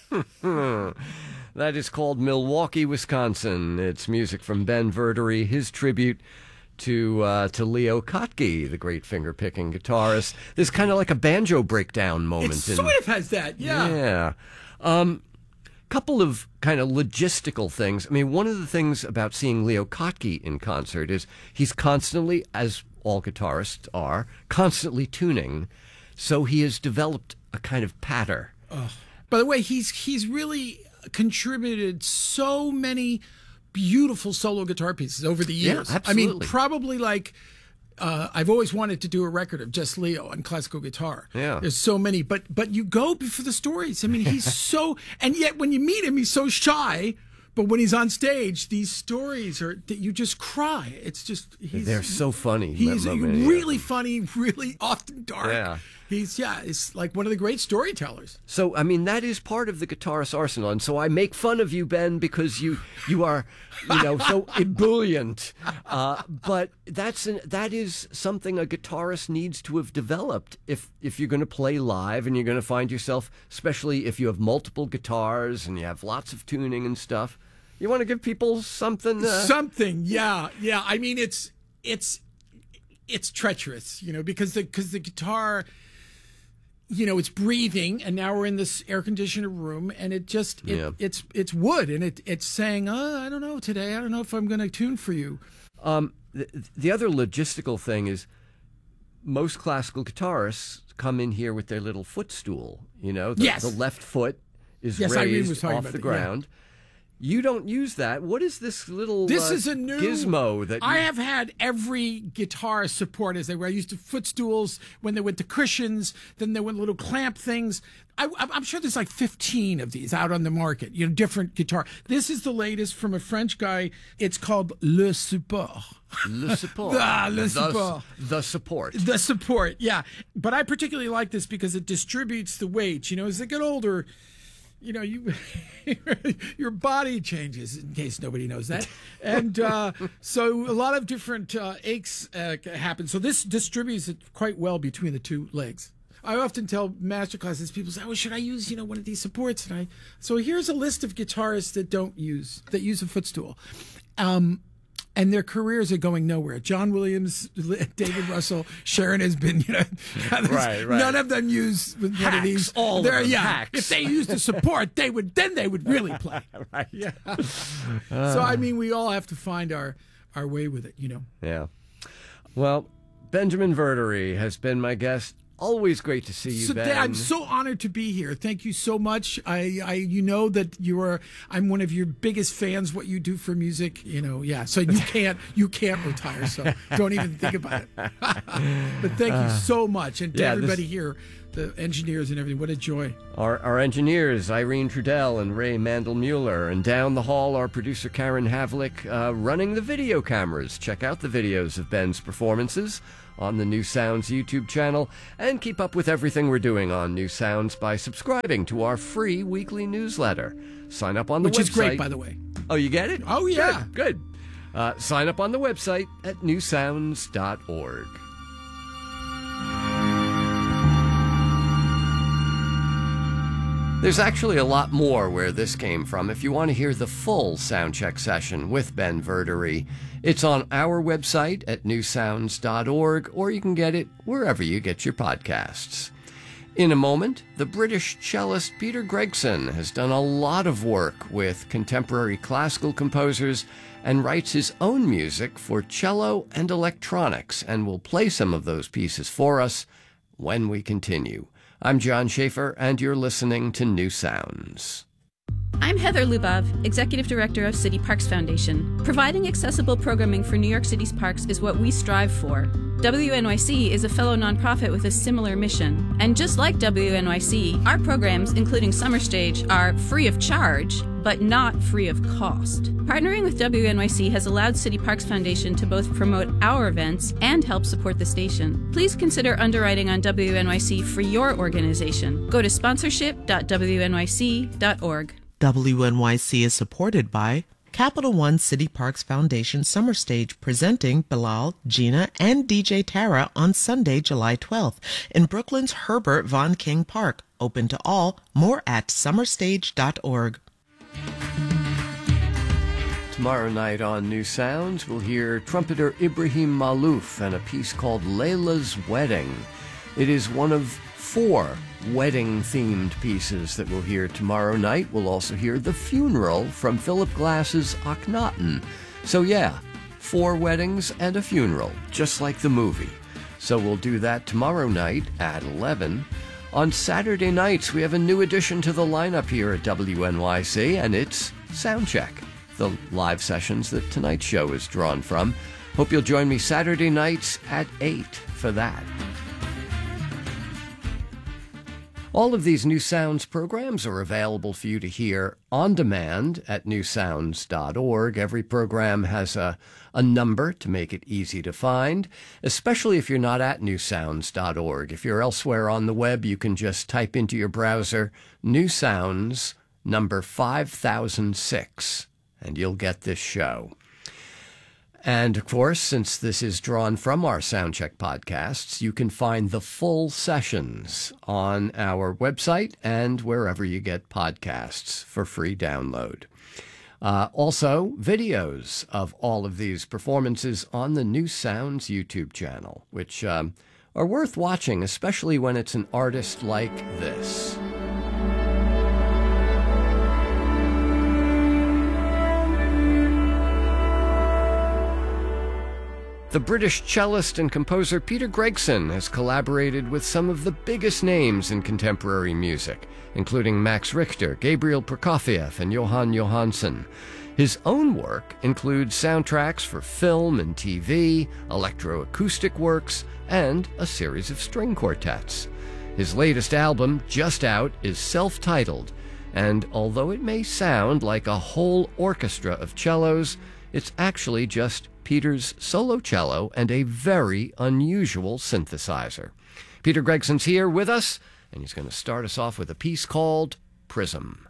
That is called Milwaukee, Wisconsin. It's music from Ben Verdery, his tribute to Leo Kottke, the great finger-picking guitarist. There's kind of like a banjo breakdown moment. It sort of has that, yeah. Yeah. Couple of kind of logistical things. I mean, one of the things about seeing Leo Kottke in concert is he's constantly, as all guitarists are, constantly tuning. So he has developed a kind of patter. By the way, he's really contributed so many beautiful solo guitar pieces over the years. Yeah, absolutely. I mean, probably like I've always wanted to do a record of just Leo on classical guitar. Yeah. There's so many, but you go for the stories. I mean, he's so, and yet when you meet him, he's so shy. But when he's on stage, these stories are that you just cry. It's just they're so funny. He's really funny, really often dark. Yeah. It's like one of the great storytellers. So, I mean, that is part of the guitarist's arsenal. And so I make fun of you, Ben, because you are, so ebullient. But that is something a guitarist needs to have developed if you're going to play live and you're going to find yourself, especially if you have multiple guitars and you have lots of tuning and stuff. You want to give people something. Something, yeah. I mean, it's treacherous, because the guitar. It's breathing, and now we're in this air-conditioned room, and it's wood, and it's saying, I don't know today. I don't know if I'm going to tune for you. The other logistical thing is most classical guitarists come in here with their little footstool. Yes. The left foot is Irene was raised talking off about the that, ground. Yeah. You don't use that. What is this little This is a new gizmo that I have had every guitar support as they were. I used to footstools when they went to cushions. Then there went little clamp things. I'm sure there's like 15 of these out on the market. Different guitar. This is the latest from a French guy. It's called Le Support. Le Support. Le Support. The support. The support. Yeah, but I particularly like this because it distributes the weight. As they get older. Your body changes, in case nobody knows that. And so a lot of different aches happen. So this distributes it quite well between the two legs. I often tell master classes, people say, should I use, one of these supports? So here's a list of guitarists that use a footstool. And their careers are going nowhere. John Williams, David Russell, Sharon has been, right. None of them use one of these. All of them, hacks. If they used the support, they would really play. Right. Yeah. So I mean, we all have to find our way with it, Yeah. Well, Benjamin Verdery has been my guest. Always great to see you, Ben. I'm so honored to be here. Thank you so much. You know that I'm one of your biggest fans. What you do for music, yeah. So you can't retire. So don't even think about it. But thank you so much, and to everybody here, the engineers and everything. What a joy. Our engineers, Irene Trudell and Ray Mandel-Mueller, and down the hall, our producer Karen Havlick, running the video cameras. Check out the videos of Ben's performances on the New Sounds YouTube channel, and keep up with everything we're doing on New Sounds by subscribing to our free weekly newsletter. Sign up on the website. Which is great, by the way. Oh, you get it? Oh, yeah. Good. Sign up on the website at newsounds.org. There's actually a lot more where this came from. If you want to hear the full soundcheck session with Ben Verdery, it's on our website at newsounds.org, or you can get it wherever you get your podcasts. In a moment, the British cellist Peter Gregson has done a lot of work with contemporary classical composers and writes his own music for cello and electronics, and will play some of those pieces for us when we continue. I'm John Schaefer, and you're listening to New Sounds. I'm Heather Lubov, Executive Director of City Parks Foundation. Providing accessible programming for New York City's parks is what we strive for. WNYC is a fellow nonprofit with a similar mission. And just like WNYC, our programs, including Summer Stage, are free of charge, but not free of cost. Partnering with WNYC has allowed City Parks Foundation to both promote our events and help support the station. Please consider underwriting on WNYC for your organization. Go to sponsorship.wnyc.org. WNYC is supported by Capital One City Parks Foundation Summer Stage presenting Bilal, Gina, and DJ Tara on Sunday, July 12th in Brooklyn's Herbert Von King Park. Open to all. More at summerstage.org. Tomorrow night on New Sounds, we'll hear trumpeter Ibrahim Malouf and a piece called Layla's Wedding. It is one of 4 wedding-themed pieces that we'll hear tomorrow night. We'll also hear The Funeral from Philip Glass's Akhenaten. So yeah, 4 weddings and a funeral, just like the movie. So we'll do that tomorrow night at 11. On Saturday nights, we have a new addition to the lineup here at WNYC, and it's Soundcheck, the live sessions that tonight's show is drawn from. Hope you'll join me Saturday nights at 8 for that. All of these New Sounds programs are available for you to hear on demand at newsounds.org. Every program has a number to make it easy to find, especially if you're not at newsounds.org. If you're elsewhere on the web, you can just type into your browser New Sounds number 5006, and you'll get this show. And, of course, since this is drawn from our Soundcheck podcasts, you can find the full sessions on our website and wherever you get podcasts for free download. Also, videos of all of these performances on the New Sounds YouTube channel, which are worth watching, especially when it's an artist like this. The British cellist and composer Peter Gregson has collaborated with some of the biggest names in contemporary music, including Max Richter, Gabriel Prokofiev, and Johan Johansson. His own work includes soundtracks for film and TV, electroacoustic works, and a series of string quartets. His latest album, just out, is self-titled, and although it may sound like a whole orchestra of cellos, it's actually just Peter's solo cello and a very unusual synthesizer. Peter Gregson's here with us, and he's going to start us off with a piece called Prism.